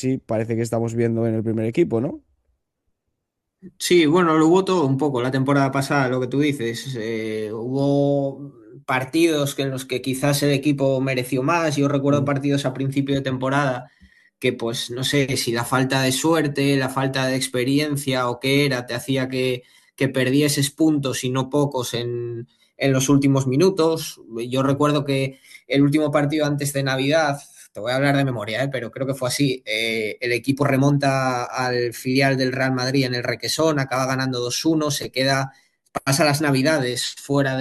sí parece que estamos viendo en el primer equipo, ¿no? Sí, bueno, lo hubo todo un poco la temporada pasada, lo que tú dices. Hubo partidos en los que quizás el equipo mereció más. Yo recuerdo Mm, partidos a principio de temporada que, pues, no sé si la falta de suerte, la falta de experiencia o qué era, te hacía que perdieses puntos y no pocos en los últimos minutos. Yo recuerdo que el último partido antes de Navidad, te voy a hablar de memoria, pero creo que fue así. El equipo remonta al filial del Real Madrid en el Requesón, acaba ganando 2-1, se queda, pasa las Navidades fuera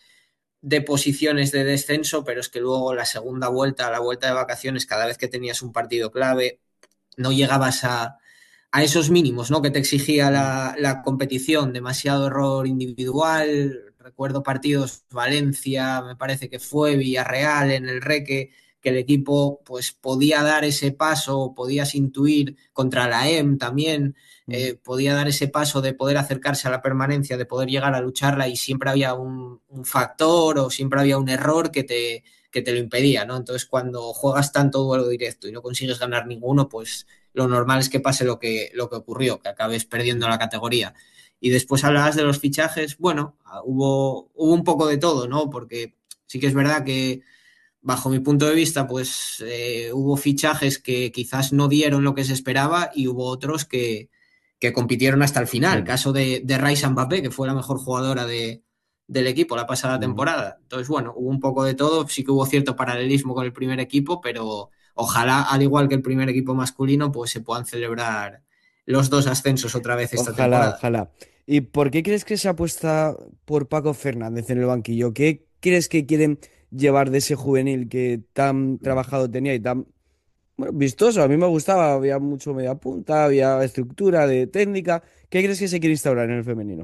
de posiciones de descenso, pero es que luego la segunda vuelta, la vuelta de vacaciones, cada vez que tenías un partido clave, no llegabas a esos mínimos, ¿no? Que te exigía mm, la competición, demasiado error individual. Recuerdo partidos Valencia, me parece que fue Villarreal en el Reque, que el equipo pues podía dar ese paso, podías intuir contra la EM también, mm. podía dar ese paso de poder acercarse a la permanencia, de poder llegar a lucharla y siempre había un factor o siempre había un error que te lo impedía, ¿no? Entonces cuando juegas tanto duelo directo y no consigues ganar ninguno, pues lo normal es que pase lo que ocurrió, que acabes perdiendo la categoría. Y después hablabas de los fichajes, bueno, hubo un poco de todo, ¿no? Porque sí que es verdad que bajo mi punto de vista, pues hubo fichajes que quizás no dieron lo que se esperaba y hubo otros que compitieron hasta el final. Sí. Caso de Raisa Mbappé, que fue la mejor jugadora del equipo la pasada Mm. temporada. Entonces, bueno, hubo un poco de todo. Sí que hubo cierto paralelismo con el primer equipo, pero ojalá, al igual que el primer equipo masculino, pues se puedan celebrar los dos ascensos otra vez esta Ojalá, temporada. ojalá. ¿Y por qué crees que se apuesta por Paco Fernández en el banquillo? ¿Qué crees que quieren llevar de ese juvenil que tan trabajado tenía y tan, bueno, vistoso? A mí me gustaba, había mucho media punta, había estructura de técnica. ¿Qué crees que se quiere instaurar en el femenino?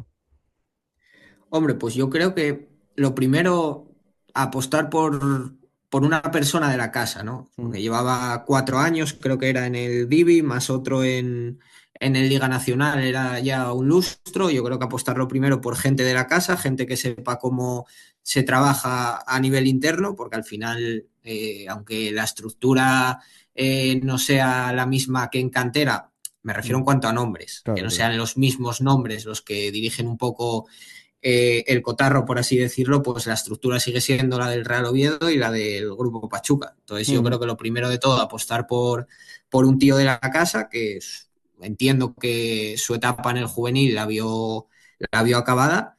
Hombre, pues yo creo que lo primero, apostar por una persona de la casa, ¿no? Mm, Porque llevaba 4 años, creo que era en el Divi, más otro en el Liga Nacional, era ya un lustro. Yo creo que apostarlo primero por gente de la casa, gente que sepa cómo se trabaja a nivel interno, porque al final, aunque la estructura no sea la misma que en cantera, me refiero en mm, cuanto a nombres, que claro, no claro. sean los mismos nombres los que dirigen un poco el cotarro, por así decirlo, pues la estructura sigue siendo la del Real Oviedo y la del Grupo Pachuca. Entonces yo Mm, creo que lo primero de todo, apostar por un tío de la casa, entiendo que su etapa en el juvenil la vio acabada.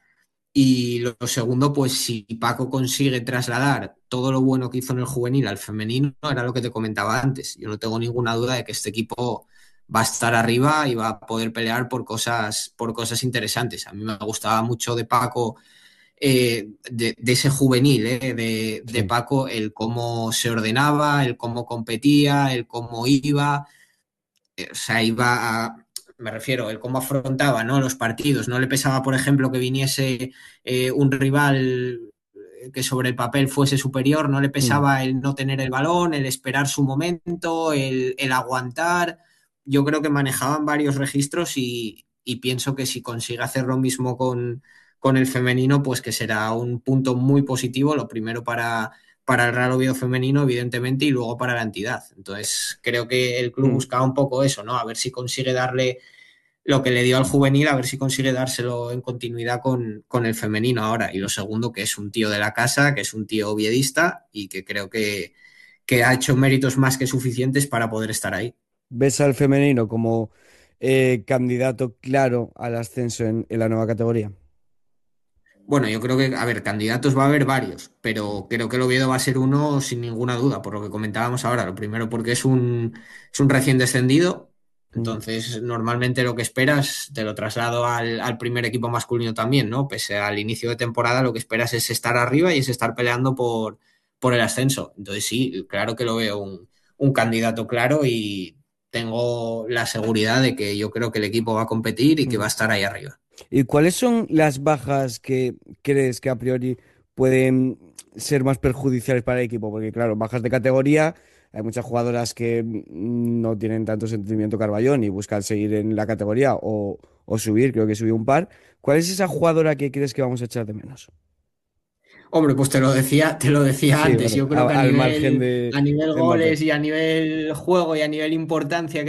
Y lo segundo, pues si Paco consigue trasladar todo lo bueno que hizo en el juvenil al femenino, era lo que te comentaba antes. Yo no tengo ninguna duda de que este equipo va a estar arriba y va a poder pelear por cosas interesantes. A mí me gustaba mucho de Paco, de ese juvenil, de sí. Paco, el cómo se ordenaba, el cómo competía, el cómo iba, o sea, me refiero, el cómo afrontaba, ¿no? Los partidos. No le pesaba, por ejemplo, que viniese un rival que sobre el papel fuese superior, no le Mm, pesaba el no tener el balón, el esperar su momento, el aguantar. Yo creo que manejaban varios registros y pienso que si consigue hacer lo mismo con el femenino, pues que será un punto muy positivo, lo primero para el Real Oviedo femenino, evidentemente, y luego para la entidad. Entonces, creo que el club mm. buscaba un poco eso, ¿no? A ver si consigue darle lo que le dio al juvenil, a ver si consigue dárselo en continuidad con el femenino ahora. Y lo segundo, que es un tío de la casa, que es un tío oviedista y que creo que ha hecho méritos más que suficientes para poder estar ahí. ¿Ves al femenino como candidato claro al ascenso en la nueva categoría? Bueno, yo creo que, a ver, candidatos va a haber varios, pero creo que el Oviedo va a ser uno sin ninguna duda, por lo que comentábamos ahora. Lo primero porque es un recién descendido, Mm. entonces normalmente lo que esperas, te lo traslado al primer equipo masculino también, ¿no? Pese al inicio de temporada, lo que esperas es estar arriba y es estar peleando por el ascenso. Entonces sí, claro que lo veo un candidato claro y tengo la seguridad de que yo creo que el equipo va a competir y que va a Mm. estar ahí arriba. ¿Y cuáles son las bajas que crees que a priori pueden ser más perjudiciales para el equipo? Porque claro, bajas de categoría, hay muchas jugadoras que no tienen tanto sentimiento Carballón y buscan seguir en la categoría o subir, creo que subió un par. ¿Cuál es esa jugadora que crees que vamos a echar de menos? Hombre, pues te lo decía Sí, antes. bueno, Yo creo que a al margen nivel, de a nivel Mbappé. goles y a nivel juego y a nivel importancia